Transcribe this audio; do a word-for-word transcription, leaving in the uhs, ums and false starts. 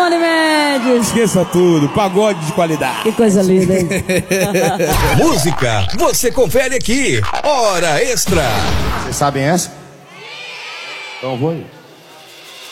Johnny Mendes. Esqueça tudo, pagode de qualidade. Que coisa linda, hein? Música, você confere aqui. Hora Extra. Vocês sabem essa? Então eu vou aí.